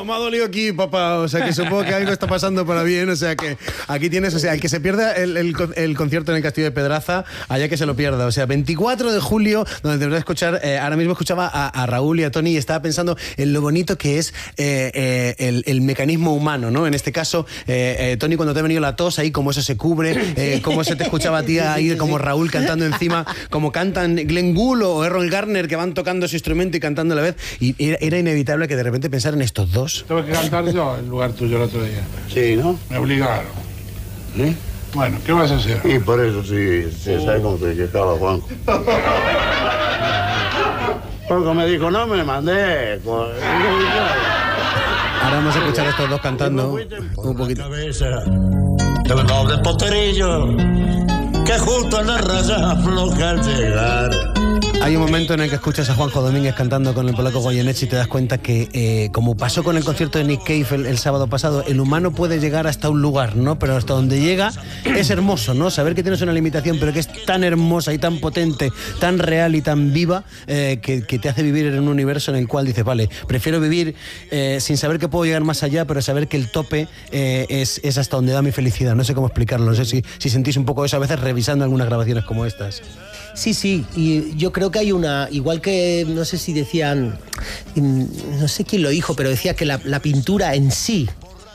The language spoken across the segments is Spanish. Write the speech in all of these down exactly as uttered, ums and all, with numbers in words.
me ha dolido aquí, papá. O sea, que supongo que algo está pasando para bien. O sea, que aquí tienes, o sea, el que se pierda el, el, el concierto en el Castillo de Pedraza, allá que se lo pierda. O sea, veinticuatro de julio, donde tendrás que escuchar, eh, ahora mismo escuchaba a, a Raúl y a Tony y estaba pensando en lo bonito que es eh, eh, el, el mecanismo humano, ¿no? En este caso, eh, eh, Tony, cuando te ha venido la tos, ahí cómo eso se cubre, eh, cómo se te escuchaba a ti ahí como Raúl cantando encima, como cantan Glenn Gould o Errol Garner, que van tocando su instrumento y cantando a la vez. Y era, era inevitable que de repente pensar en estos dos. Tuve que cantar yo en lugar tuyo el otro día. Sí, ¿no? Me obligaron. ¿Sí? Bueno, ¿qué vas a hacer? Y por eso sí, sí oh. ¿Sabes cómo te quejaba, Juanjo? Porque me dijo, no me mandé. Ahora vamos a escuchar a estos dos cantando un poquito. De un doble poterillo que justo en la raya afloja al llegar. Hay un momento en el que escuchas a Juanjo Domínguez cantando con el polaco Goyeneche y te das cuenta que, eh, como pasó con el concierto de Nick Cave el, el sábado pasado, el humano puede llegar hasta un lugar, ¿no? Pero hasta donde llega es hermoso, ¿no? Saber que tienes una limitación, pero que es tan hermosa y tan potente, tan real y tan viva, eh, que, que te hace vivir en un universo en el cual dices, vale, prefiero vivir eh, sin saber que puedo llegar más allá, pero saber que el tope eh, es, es hasta donde da mi felicidad. No sé cómo explicarlo, no sé si, si sentís un poco eso a veces revisando algunas grabaciones como estas. Sí, sí, y yo creo que hay una, igual que, no sé si decían, no sé quién lo dijo, pero decía que la, la pintura en sí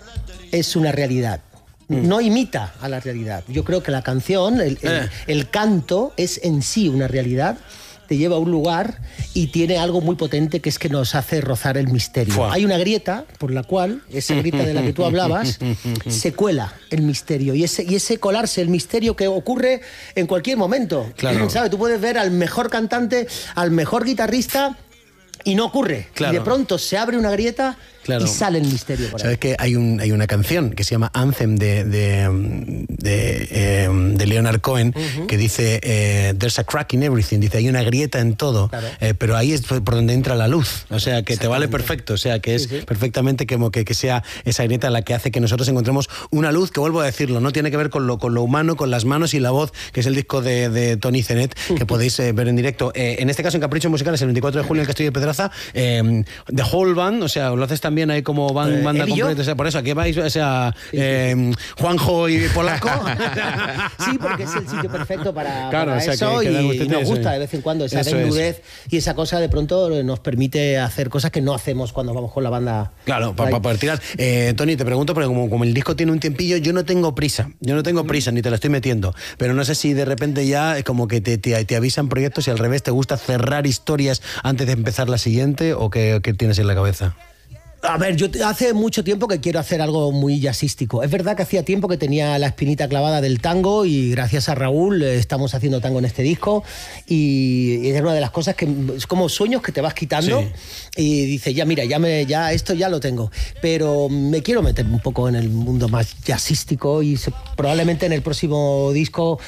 es una realidad. No imita a la realidad. Yo creo que la canción, el, el, el canto es en sí una realidad, te lleva a un lugar y tiene algo muy potente que es que nos hace rozar el misterio. Fua. Hay una grieta por la cual, esa grieta de la que tú hablabas, se cuela el misterio. Y ese, y ese colarse, el misterio que ocurre en cualquier momento. Claro. ¿Sabes? Tú puedes ver al mejor cantante, al mejor guitarrista y no ocurre. Claro. Y de pronto se abre una grieta. Claro. Y sale el misterio por ahí. Sabes que hay, un, hay una canción que se llama Anthem de, de, de, eh, de Leonard Cohen, uh-huh. que dice eh, There's a crack in everything, dice hay una grieta en todo, claro. eh, pero ahí es por donde entra la luz, o sea que te vale perfecto, o sea que es sí, sí. perfectamente como que, que sea esa grieta la que hace que nosotros encontremos una luz que, vuelvo a decirlo, no tiene que ver con lo, con lo humano, con las manos y la voz, que es el disco de, de Tony Zenet, que podéis eh, ver en directo, eh, en este caso en Caprichos Musicales el veinticuatro de julio en el Castillo de Pedraza, eh, The Whole Band, o sea, lo haces también ahí como van, eh, banda completa, o sea, por eso aquí vais, o sea, sí, eh, sí. Juanjo y Polaco. Sí, porque es el sitio perfecto para, claro, para o sea, eso que, que y, y nos gusta de vez en cuando esa desnudez y esa cosa de pronto nos permite hacer cosas que no hacemos cuando vamos con la banda. Claro, para pa poder tirar. Eh, Tony, te pregunto, porque como, como el disco tiene un tiempillo, yo no tengo prisa, yo no tengo prisa, ni te la estoy metiendo, pero no sé si de repente ya es como que te, te, te avisan proyectos y al revés, te gusta cerrar historias antes de empezar la siguiente o qué, qué tienes en la cabeza. A ver, yo hace mucho tiempo que quiero hacer algo muy jazzístico. Es verdad que hacía tiempo que tenía la espinita clavada del tango y gracias a Raúl eh, estamos haciendo tango en este disco y, y es una de las cosas que es como sueños que te vas quitando sí. y dices, ya mira, ya, me, ya esto ya lo tengo. Pero me quiero meter un poco en el mundo más jazzístico y se, probablemente en el próximo disco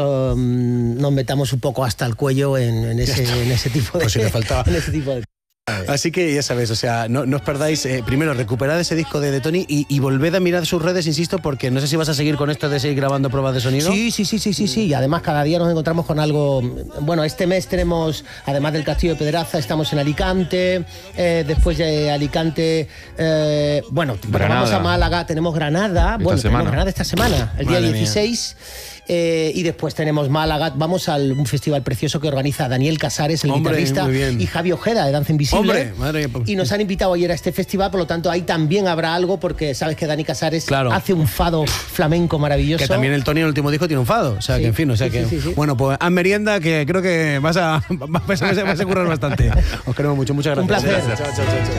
um, nos metamos un poco hasta el cuello en, en, ese, en ese tipo de... Pues si le faltaba. En ese tipo de... Así que ya sabes, o sea, no, no os perdáis, eh, primero recuperad ese disco de, de Tony y, y volved a mirar sus redes, insisto, porque no sé si vas a seguir con esto de seguir grabando pruebas de sonido. Sí, sí, sí, sí, sí, sí, y además cada día nos encontramos con algo, bueno, este mes tenemos, además del Castillo de Pedraza, estamos en Alicante, eh, después de Alicante, eh, bueno, vamos a Málaga, tenemos Granada, esta bueno, semana. tenemos Granada esta semana, el día Madre dieciséis. Eh, y después tenemos Málaga, vamos a un festival precioso que organiza Daniel Casares, el Hombre, guitarrista, y Javi Ojeda de Danza Invisible. Hombre, madre mía. Y nos han invitado ayer a este festival, por lo tanto ahí también habrá algo, porque sabes que Dani Casares claro. hace un fado flamenco maravilloso. Que también el Tony en el último disco tiene un fado, o sea sí, que en fin, o sea sí, que... Sí, sí, sí. Bueno, pues haz merienda, que creo que vas a, vas a, vas a currar bastante. Os queremos mucho, muchas gracias. Un placer. Chao, chao, chao, chao.